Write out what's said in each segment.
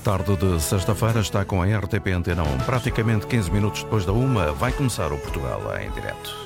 Tarde de sexta-feira está com a RTP Antena 1. Praticamente 15 minutos depois da 1, vai começar o Portugal em direto.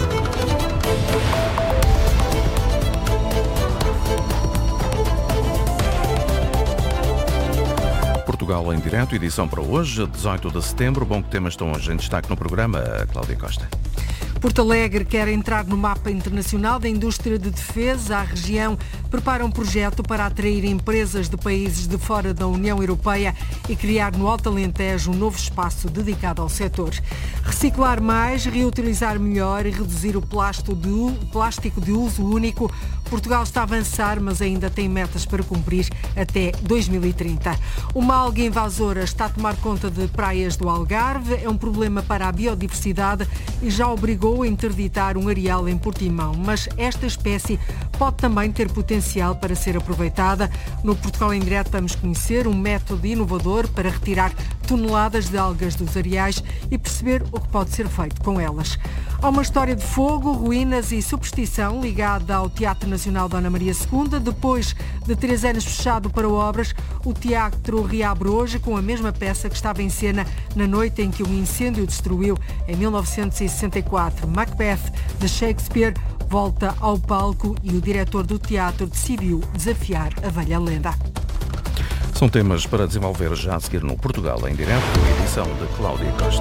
Portugal em direto, edição para hoje, 18 de setembro. Bom, que temas estão hoje em destaque no programa, Cláudia Costa. Porto Alegre quer entrar no mapa internacional da indústria de defesa. A região prepara um projeto para atrair empresas de países de fora da União Europeia e criar no Alto Alentejo um novo espaço dedicado ao setor. Reciclar mais, reutilizar melhor e reduzir o plástico de uso único. Portugal está a avançar, mas ainda tem metas para cumprir até 2030. Uma alga invasora está a tomar conta de praias do Algarve. É um problema para a biodiversidade e já obrigou a interditar um areal em Portimão. Mas esta espécie pode também ter potencial para ser aproveitada. No Portugal em Direto vamos conhecer um método inovador para retirar toneladas de algas dos areais e perceber o que pode ser feito com elas. Há uma história de fogo, ruínas e superstição ligada ao Teatro Nacional Dona Maria II. Depois de 3 anos fechado para obras, o teatro reabre hoje com a mesma peça que estava em cena na noite em que um incêndio destruiu em 1964. Macbeth, de Shakespeare, volta ao palco e o diretor do teatro decidiu desafiar a velha lenda. São temas para desenvolver já a seguir no Portugal em direto, edição de Cláudia Costa.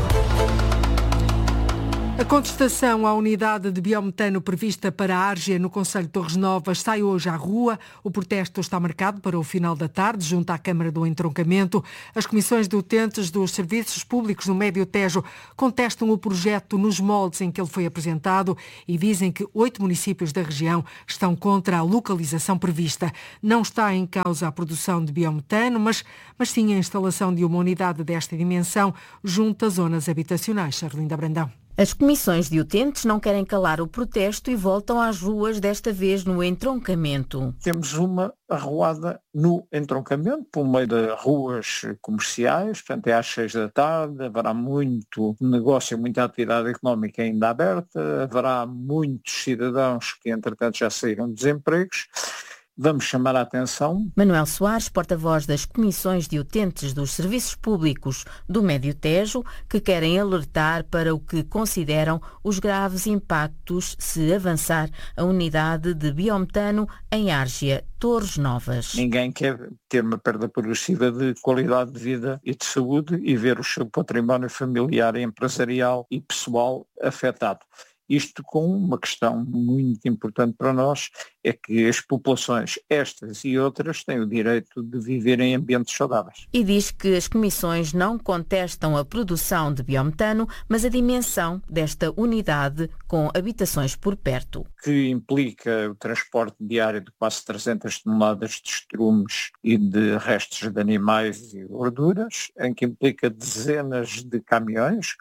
A contestação à unidade de biometano prevista para a Árgia no concelho de Torres Novas sai hoje à rua. O protesto está marcado para o final da tarde, junto à Câmara do Entroncamento. As comissões de utentes dos serviços públicos no Médio Tejo contestam o projeto nos moldes em que ele foi apresentado e dizem que 8 municípios da região estão contra a localização prevista. Não está em causa a produção de biometano, mas sim a instalação de uma unidade desta dimensão junto às zonas habitacionais. Charlinda Brandão. As comissões de utentes não querem calar o protesto e voltam às ruas, desta vez no entroncamento. Temos uma arruada no entroncamento, por meio de ruas comerciais, portanto é às 6 da tarde, haverá muito negócio, muita atividade económica ainda aberta, haverá muitos cidadãos que entretanto já saíram de desempregos. Vamos chamar a atenção. Manuel Soares, porta-voz das comissões de utentes dos serviços públicos do Médio Tejo, que querem alertar para o que consideram os graves impactos se avançar a unidade de biometano em Árgia, Torres Novas. Ninguém quer ter uma perda progressiva de qualidade de vida e de saúde e ver o seu património familiar, empresarial e pessoal afetado. Isto com uma questão muito importante para nós, é que as populações, estas e outras, têm o direito de viver em ambientes saudáveis. E diz que as comissões não contestam a produção de biometano, mas a dimensão desta unidade com habitações por perto. Que implica o transporte diário de quase 300 toneladas de estrumes e de restos de animais e gorduras, em que implica dezenas de caminhões,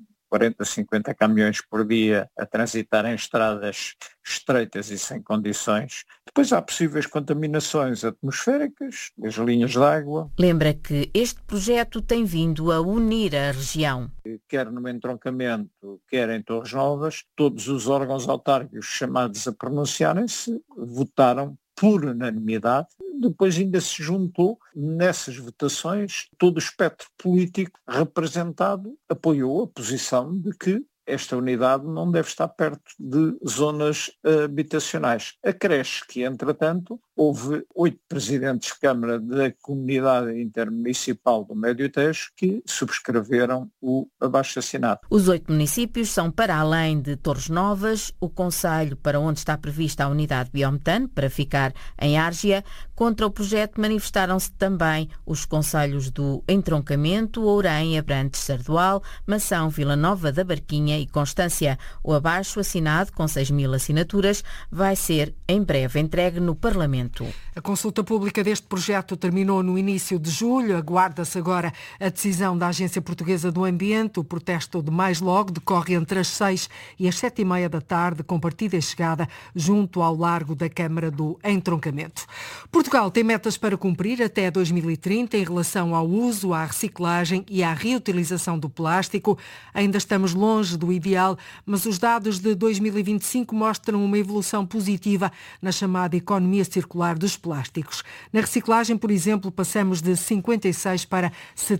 40, 50 caminhões por dia a transitar em estradas estreitas e sem condições. Depois há possíveis contaminações atmosféricas, das linhas de água. Lembra que este projeto tem vindo a unir a região. Quer no entroncamento, quer em Torres Novas, todos os órgãos autárquicos chamados a pronunciarem-se votaram por unanimidade. Depois ainda se juntou nessas votações, todo o espectro político representado apoiou a posição de que esta unidade não deve estar perto de zonas habitacionais. Acresce que, entretanto, houve 8 presidentes de Câmara da Comunidade Intermunicipal do Médio Tejo que subscreveram o abaixo-assinado. Os 8 municípios são, para além de Torres Novas, o concelho para onde está prevista a unidade biometano, para ficar em Árgia. Contra o projeto manifestaram-se também os concelhos do Entroncamento, Ourém, Abrantes, Sardual, Mação, Vila Nova da Barquinha e Constância. O abaixo-assinado, com 6.000 assinaturas, vai ser em breve entregue no Parlamento. A consulta pública deste projeto terminou no início de julho. Aguarda-se agora a decisão da Agência Portuguesa do Ambiente. O protesto de mais logo decorre entre as 6 e as 7h30 da tarde, com partida e chegada junto ao largo da Câmara do Entroncamento. Portugal tem metas para cumprir até 2030 em relação ao uso, à reciclagem e à reutilização do plástico. Ainda estamos longe do ideal, mas os dados de 2025 mostram uma evolução positiva na chamada economia circular circular dos plásticos. Na reciclagem, por exemplo, passamos de 56% para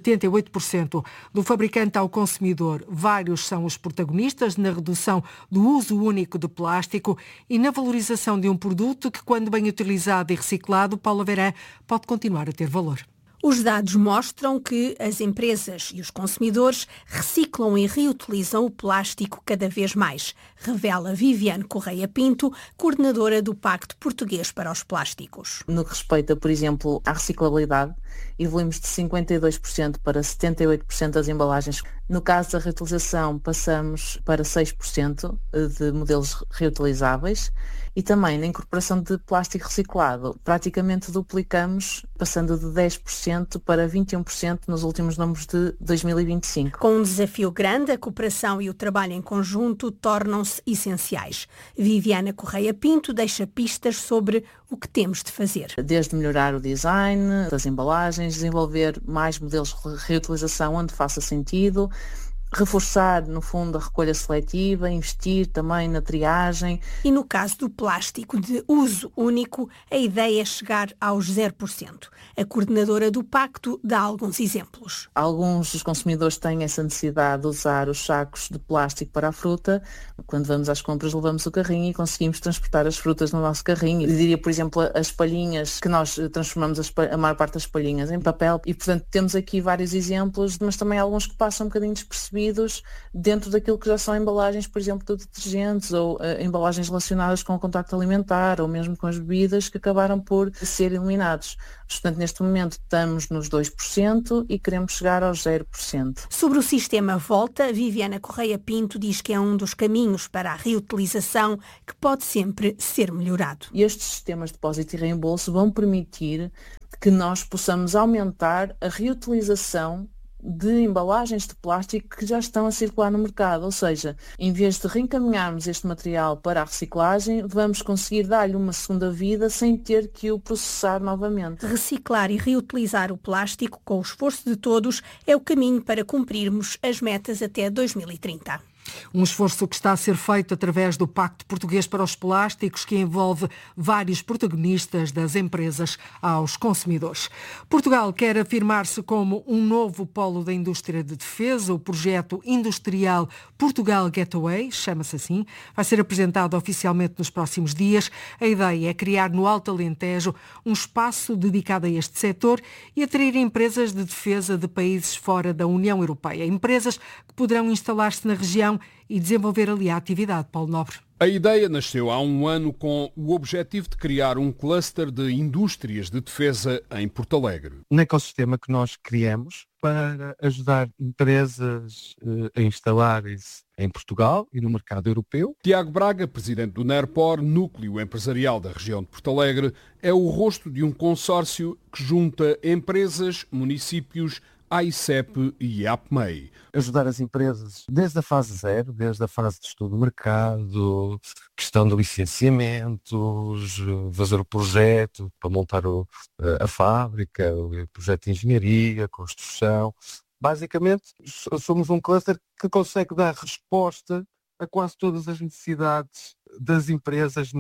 78%. Do fabricante ao consumidor, vários são os protagonistas na redução do uso único de plástico e na valorização de um produto que, quando bem utilizado e reciclado, Paula Verã, pode continuar a ter valor. Os dados mostram que as empresas e os consumidores reciclam e reutilizam o plástico cada vez mais, revela Viviane Correia Pinto, coordenadora do Pacto Português para os Plásticos. No que respeita, por exemplo, à reciclabilidade, evoluímos de 52% para 78% das embalagens. No caso da reutilização, passamos para 6% de modelos reutilizáveis e também na incorporação de plástico reciclado. Praticamente duplicamos, passando de 10% para 21% nos últimos números de 2025. Com um desafio grande, a cooperação e o trabalho em conjunto tornam-se essenciais. Viviane Correia Pinto deixa pistas sobre o que temos de fazer. Desde melhorar o design das embalagens, desenvolver mais modelos de reutilização onde faça sentido, reforçar, no fundo, a recolha seletiva, investir também na triagem. E no caso do plástico de uso único, a ideia é chegar aos 0%. A coordenadora do Pacto dá alguns exemplos. Alguns dos consumidores têm essa necessidade de usar os sacos de plástico para a fruta. Quando vamos às compras, levamos o carrinho e conseguimos transportar as frutas no nosso carrinho. Eu diria, por exemplo, as palhinhas, que nós transformamos a maior parte das palhinhas em papel. E, portanto, temos aqui vários exemplos, mas também alguns que passam um bocadinho despercebidos dentro daquilo que já são embalagens, por exemplo, de detergentes ou embalagens relacionadas com o contacto alimentar ou mesmo com as bebidas que acabaram por ser eliminados. Portanto, neste momento estamos nos 2% e queremos chegar aos 0%. Sobre o sistema Volta, Viviane Correia Pinto diz que é um dos caminhos para a reutilização que pode sempre ser melhorado. E estes sistemas de depósito e reembolso vão permitir que nós possamos aumentar a reutilização de embalagens de plástico que já estão a circular no mercado, ou seja, em vez de reencaminharmos este material para a reciclagem, vamos conseguir dar-lhe uma segunda vida sem ter que o processar novamente. Reciclar e reutilizar o plástico com o esforço de todos é o caminho para cumprirmos as metas até 2030. Um esforço que está a ser feito através do Pacto Português para os Plásticos, que envolve vários protagonistas, das empresas aos consumidores. Portugal quer afirmar-se como um novo polo da indústria de defesa. O projeto industrial Portugal Getaway, chama-se assim, vai ser apresentado oficialmente nos próximos dias. A ideia é criar no Alto Alentejo um espaço dedicado a este setor e atrair empresas de defesa de países fora da União Europeia. Empresas que poderão instalar-se na região e desenvolver ali a atividade. Paulo Nobre. A ideia nasceu há um ano com o objetivo de criar um cluster de indústrias de defesa em Porto Alegre. Um ecossistema que nós criamos para ajudar empresas a instalarem-se em Portugal e no mercado europeu. Tiago Braga, presidente do NERPOR, núcleo empresarial da região de Porto Alegre, é o rosto de um consórcio que junta empresas, municípios, a ICEP e a APMEI. Ajudar as empresas desde a fase zero, desde a fase de estudo do mercado, questão de licenciamentos, fazer o projeto para montar a fábrica, o projeto de engenharia, construção. Basicamente, somos um cluster que consegue dar resposta a quase todas as necessidades das empresas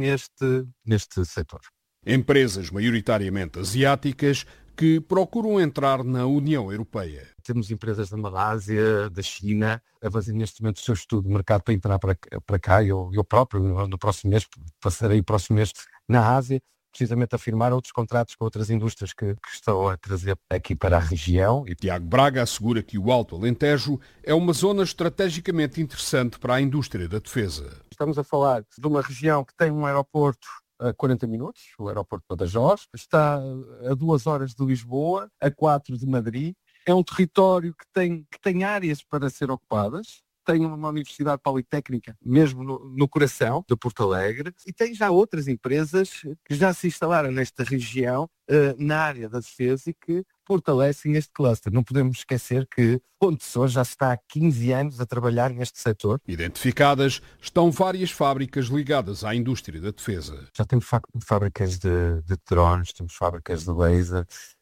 neste setor. Empresas maioritariamente asiáticas que procuram entrar na União Europeia. Temos empresas da Malásia, da China, a fazer neste momento o seu estudo de mercado para entrar para cá. Eu próprio, no próximo mês, passarei o próximo mês na Ásia, precisamente a firmar outros contratos com outras indústrias que estão a trazer aqui para a região. Tiago Braga assegura que o Alto Alentejo é uma zona estrategicamente interessante para a indústria da defesa. Estamos a falar de uma região que tem um aeroporto a 40 minutos, o aeroporto de Badajoz, está a 2 horas de Lisboa, a 4 de Madrid. É um território que tem áreas para ser ocupadas, tem uma universidade politécnica mesmo no coração de Porto Alegre e tem já outras empresas que já se instalaram nesta região, na área da defesa e que fortalecem este cluster. Não podemos esquecer que Ponte de Sousa já está há 15 anos a trabalhar neste setor. Identificadas estão várias fábricas ligadas à indústria da defesa. Já temos fábricas de drones, temos fábricas de laser,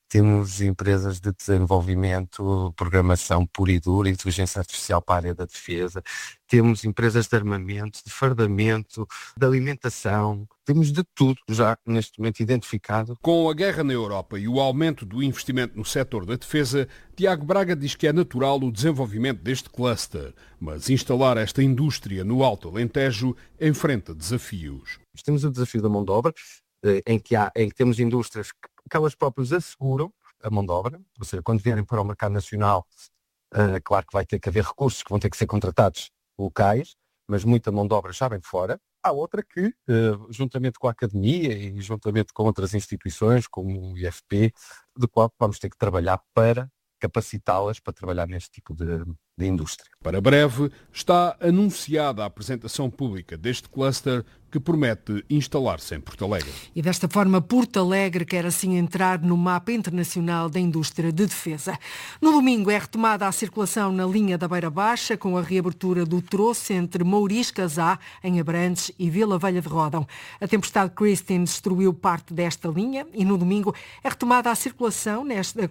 temos empresas de desenvolvimento, programação pura e dura, inteligência artificial para a área da defesa, temos empresas de armamento, de fardamento, de alimentação, temos de tudo já neste momento identificado. Com a guerra na Europa e o aumento do investimento no setor da defesa, Tiago Braga diz que é natural o desenvolvimento deste cluster, mas instalar esta indústria no Alto Alentejo enfrenta desafios. Temos o desafio da mão de obra, em que temos indústrias que elas próprias asseguram a mão de obra, ou seja, quando vierem para o mercado nacional, claro que vai ter que haver recursos que vão ter que ser contratados locais, mas muita mão de obra já vem de fora. Há outra que, juntamente com a academia e juntamente com outras instituições, como o IFP, de qual vamos ter que trabalhar para capacitá-las para trabalhar neste tipo de indústria. Para breve, está anunciada a apresentação pública deste cluster que promete instalar-se em Porto Alegre. E desta forma, Porto Alegre quer assim entrar no mapa internacional da indústria de defesa. No domingo é retomada a circulação na linha da Beira Baixa, com a reabertura do troço entre Mouris-Casá, em Abrantes, e Vila Velha de Ródão. A tempestade Christine destruiu parte desta linha e no domingo é retomada a circulação,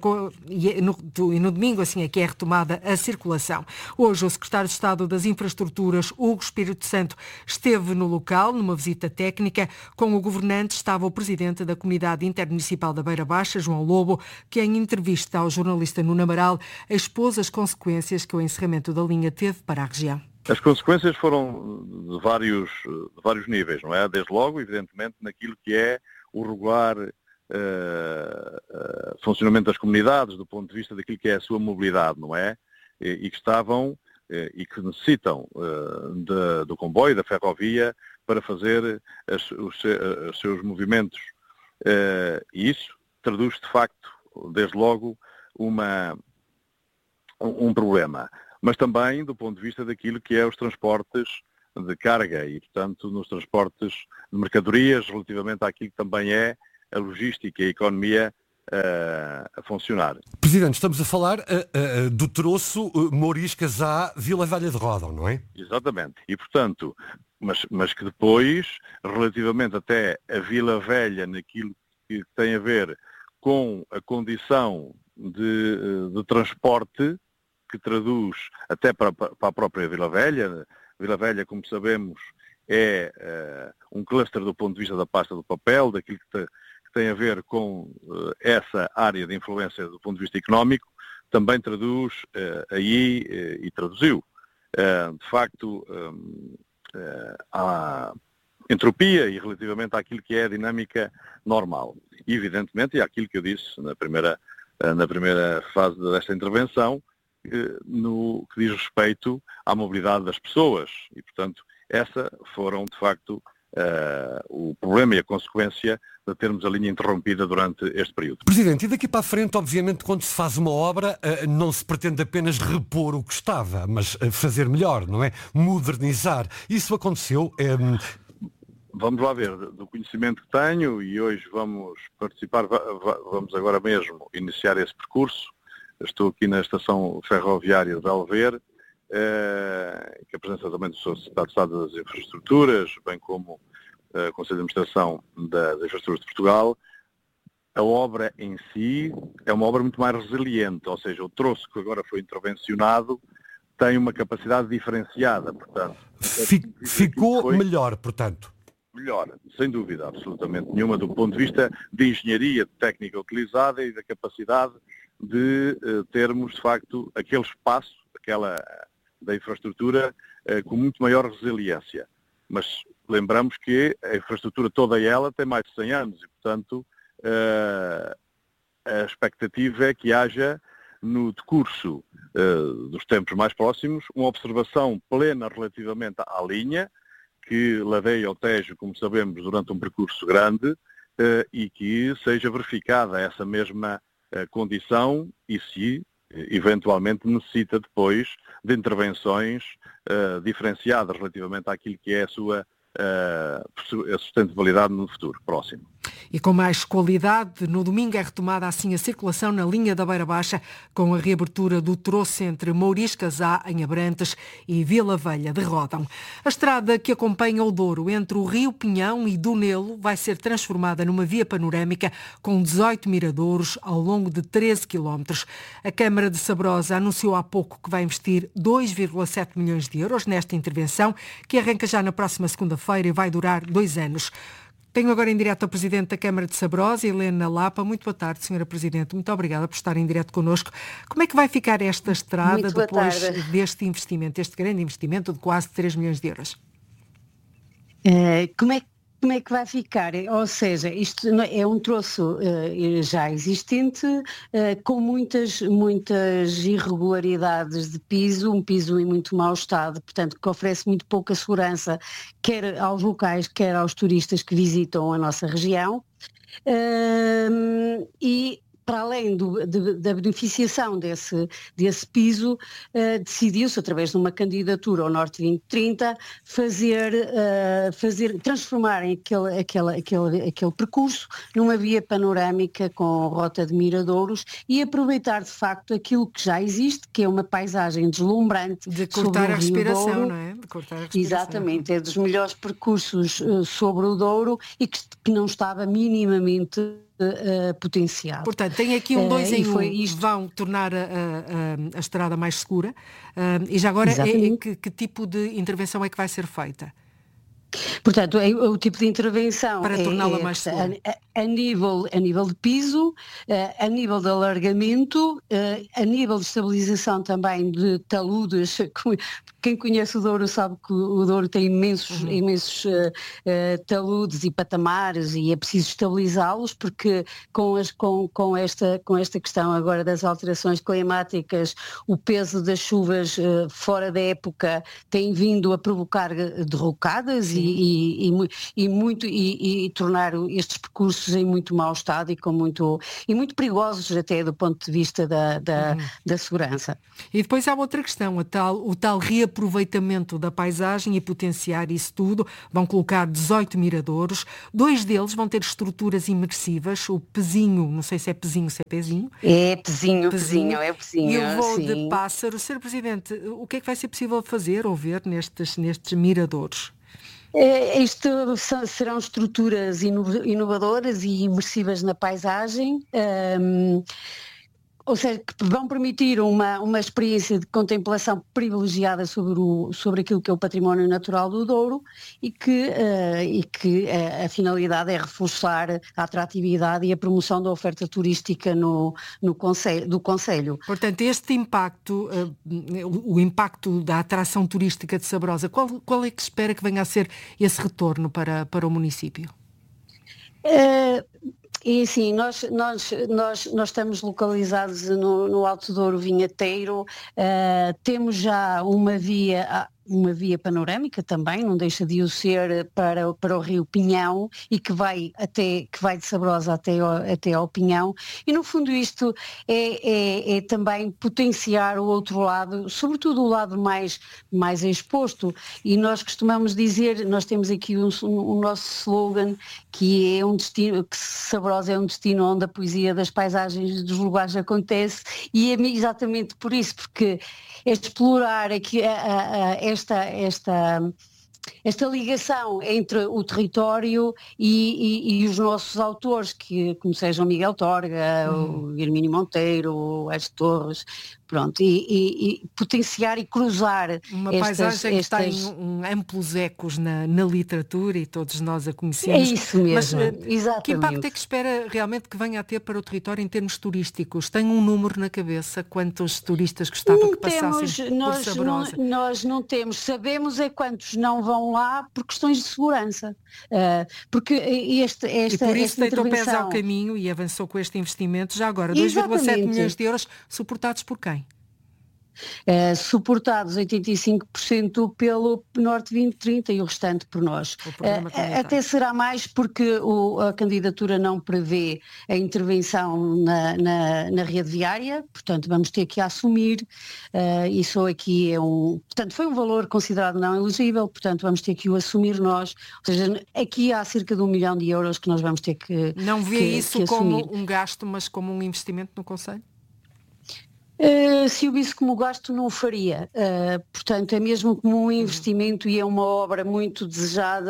no domingo assim é que é retomada a circulação. Hoje o secretário de Estado das Infraestruturas, Hugo Espírito Santo, esteve no local, numa visita técnica. Com o governante estava o presidente da Comunidade Intermunicipal da Beira Baixa, João Lobo, que em entrevista ao jornalista Nuno Amaral expôs as consequências que o encerramento da linha teve para a região. As consequências foram de vários níveis, não é? Desde logo, evidentemente, naquilo que é o regular funcionamento das comunidades, do ponto de vista daquilo que é a sua mobilidade, não é? E que estavam e que necessitam do comboio, da ferrovia, para fazer os seus movimentos. E isso traduz, de facto, desde logo, um problema. Mas também do ponto de vista daquilo que é os transportes de carga e, portanto, nos transportes de mercadorias, relativamente àquilo que também é a logística e a economia a funcionar. Presidente, estamos a falar do troço Mouris-Casá-Vila Velha de Ródão, não é? Exatamente. E, portanto, mas que depois, relativamente até a Vila Velha, naquilo que tem a ver com a condição de transporte, que traduz até para a própria Vila Velha. Vila Velha, como sabemos, é um cluster do ponto de vista da pasta do papel, daquilo que tem a ver com essa área de influência do ponto de vista económico, também traduz aí e traduziu. De facto, à entropia e relativamente àquilo que é a dinâmica normal. E, evidentemente, e àquilo que eu disse na primeira fase desta intervenção, no que diz respeito à mobilidade das pessoas. E, portanto, essa foram, de facto, o problema e a consequência de termos a linha interrompida durante este período. Presidente, e daqui para a frente, obviamente, quando se faz uma obra, não se pretende apenas repor o que estava, mas fazer melhor, não é? Modernizar. Isso aconteceu? Vamos lá ver, do conhecimento que tenho, e hoje vamos participar, vamos agora mesmo iniciar esse percurso. Estou aqui na estação ferroviária de Belver, que a presença também do Secretário de Estado das Infraestruturas, bem como o Conselho de Administração das Infraestruturas de Portugal. A obra em si é uma obra muito mais resiliente, ou seja, o troço que agora foi intervencionado tem uma capacidade diferenciada, portanto. Ficou melhor, portanto. Melhor, sem dúvida, absolutamente nenhuma, do ponto de vista de engenharia, de técnica utilizada e da capacidade de termos, de facto, aquele espaço, da infraestrutura, com muito maior resiliência. Mas lembramos que a infraestrutura toda ela tem mais de 100 anos e, portanto, a expectativa é que haja, no decurso dos tempos mais próximos, uma observação plena relativamente à linha, que ladeia o Tejo, como sabemos, durante um percurso grande, e que seja verificada essa mesma condição e se eventualmente necessita depois de intervenções diferenciadas relativamente àquilo que é a sustentabilidade no futuro próximo. E com mais qualidade, no domingo é retomada assim a circulação na linha da Beira Baixa, com a reabertura do troço entre Mouriscas A, em Abrantes, e Vila Velha de Ródão. A estrada que acompanha o Douro entre o Rio Pinhão e Dunelo vai ser transformada numa via panorâmica com 18 miradouros ao longo de 13 km. A Câmara de Sabrosa anunciou há pouco que vai investir 2,7 milhões de euros nesta intervenção, que arranca já na próxima segunda-feira e vai durar 2 anos. Tenho agora em direto a Presidente da Câmara de Sabrosa, Helena Lapa. Muito boa tarde, Sra. Presidente. Muito obrigada por estar em direto connosco. Como é que vai ficar esta estrada depois deste investimento, este grande investimento de quase 3 milhões de euros? Como é que vai ficar? Ou seja, isto é um troço já existente, com muitas irregularidades de piso, um piso em muito mau estado, portanto, que oferece muito pouca segurança, quer aos locais, quer aos turistas que visitam a nossa região. E para além da beneficiação desse piso, decidiu-se, através de uma candidatura ao Norte 2030, transformar aquele percurso numa via panorâmica com rota de miradouros e aproveitar de facto aquilo que já existe, que é uma paisagem deslumbrante. De cortar a respiração, não é? De cortar a respiração. Exatamente, é dos melhores percursos sobre o Douro e que não estava minimamente potenciado. Portanto, tem aqui um 2 em 1, vão tornar a estrada mais segura. E já agora, que tipo de intervenção é que vai ser feita? Portanto, o tipo de intervenção para torná-la mais segura. A nível de piso, a nível de alargamento, a nível de estabilização também de taludes. Quem conhece o Douro sabe que o Douro tem imensos taludes e patamares e é preciso estabilizá-los, porque com esta questão agora das alterações climáticas, o peso das chuvas fora da época tem vindo a provocar derrocadas e tornar estes percursos em muito mau estado e muito perigosos até do ponto de vista da segurança. E depois há outra questão, o tal reaproveitamento da paisagem e potenciar isso tudo. Vão colocar 18 miradouros, 2 deles vão ter estruturas imersivas, o Pezinho, não sei se é Pezinho, se é Pezinho. É Pezinho, é Pezinho. E o voo de pássaro. Sr. Presidente, o que é que vai ser possível fazer ou ver nestes miradouros? Isto serão estruturas inovadoras e imersivas na paisagem, ou seja, que vão permitir uma experiência de contemplação privilegiada sobre aquilo que é o património natural do Douro e que a finalidade é reforçar a atratividade e a promoção da oferta turística do concelho. Portanto, este impacto, o impacto da atração turística de Sabrosa, qual é que espera que venha a ser esse retorno para o município? E assim, nós estamos localizados no Alto Douro Vinheteiro, temos já uma via panorâmica também, não deixa de o ser para o Rio Pinhão e que vai de Sabrosa até ao Pinhão, e no fundo isto é também potenciar o outro lado, sobretudo o lado mais exposto, e nós costumamos dizer, nós temos aqui o nosso slogan, que é que Sabrosa é um destino onde a poesia das paisagens e dos lugares acontece, e é exatamente por isso, porque é explorar aqui esta ligação entre o território e os nossos autores, como sejam Miguel Torga, o Hermínio Monteiro, o Aires Torres, pronto, e potenciar e cruzar uma paisagem que tem amplos ecos na literatura e todos nós a conhecemos. É isso mesmo, exatamente. Que impacto é que espera realmente que venha a ter para o território em termos turísticos? Tem um número na cabeça? Quantos turistas gostava que passassem por Sabrosa? Nós não temos, sabemos é quantos não vão lá por questões de segurança, porque e por isso deitou pés ao caminho e avançou com este investimento, já agora 2,7 milhões de euros suportados por quem? suportados 85% pelo Norte 2030 e o restante por nós. Até será mais porque a candidatura não prevê a intervenção na rede viária, portanto vamos ter que assumir, isso aqui portanto foi um valor considerado não elegível, portanto vamos ter que o assumir nós, ou seja, aqui há cerca de 1 milhão de euros que nós vamos ter que Não vê isso que como assumir. um gasto, mas como um investimento no Conselho? Se eu visse como gasto não o faria, portanto é mesmo como um investimento e é uma obra muito desejada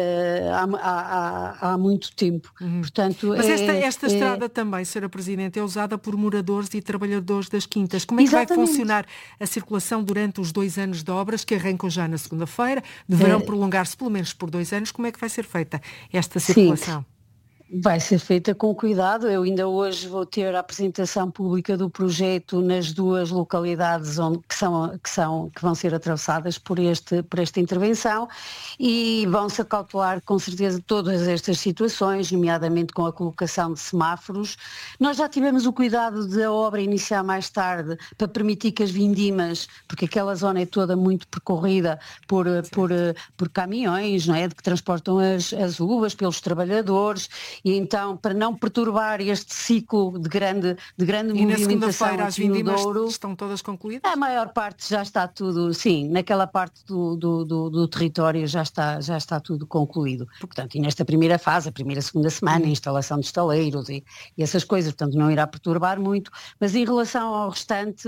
há muito tempo. Portanto, mas esta estrada também, Sra. Presidente, é usada por moradores e trabalhadores das quintas. Como é que Exatamente. vai funcionar a circulação durante os 2 anos de obras que arrancam já na segunda-feira? Deverão prolongar-se pelo menos por 2 anos. Como é que vai ser feita esta circulação? Vai ser feita com cuidado. Eu ainda hoje vou ter a apresentação pública do projeto nas 2 localidades que vão ser atravessadas por esta intervenção e vão-se acautelar com certeza todas estas situações, nomeadamente com a colocação de semáforos. Nós já tivemos o cuidado de a obra iniciar mais tarde para permitir que as vindimas, porque aquela zona é toda muito percorrida por caminhões, não é? Que transportam as uvas pelos trabalhadores. E então, para não perturbar este ciclo de grande E na movimentação segunda-feira as aqui no vindimas Douro, estão todas concluídas? a maior parte já está tudo, sim, naquela parte do território já está tudo concluído. Portanto, e nesta primeira fase, a primeira, segunda semana, a instalação de estaleiros e essas coisas, portanto não irá perturbar muito, mas em relação ao restante,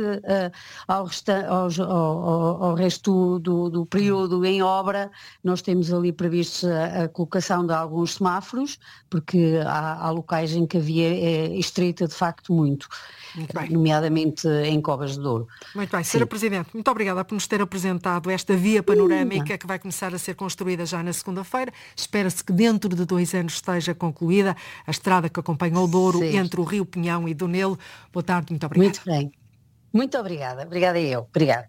ao resto do período em obra, nós temos ali previstos a colocação de alguns semáforos, porque há locais em que a via estreita de facto muito nomeadamente em Covas de Douro. Muito bem, Sra. Presidente, muito obrigada por nos ter apresentado esta via panorâmica que vai começar a ser construída já na segunda-feira. Espera-se que dentro de 2 anos esteja concluída a estrada que acompanha o Douro entre o Rio Pinhão e Donelo. Boa tarde, muito obrigada. Muito bem. Muito obrigada. Obrigada eu. Obrigada.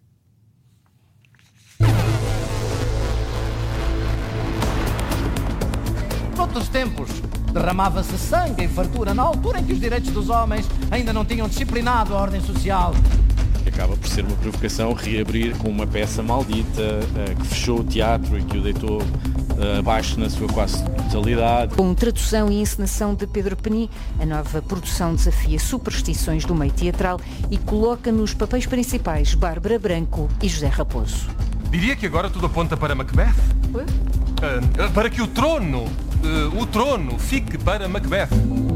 Noutros tempos, derramava-se sangue e fartura na altura em que os direitos dos homens ainda não tinham disciplinado a ordem social. Acaba por ser uma provocação reabrir com uma peça maldita que fechou o teatro e que o deitou abaixo na sua quase totalidade. Com tradução e encenação de Pedro Peni, a nova produção desafia superstições do meio teatral e coloca nos papéis principais Bárbara Branco e José Raposo. Diria que agora tudo aponta para Macbeth. Para que o trono fique para Macbeth.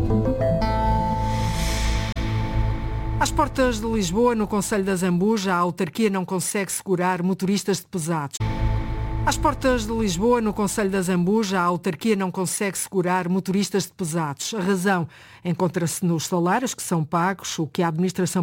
Às portas de Lisboa, no concelho da Zambuja, a autarquia não consegue segurar motoristas de pesados. Às portas de Lisboa, no concelho da Zambuja, a autarquia não consegue segurar motoristas de pesados. A razão encontra-se nos salários que são pagos, o que a administração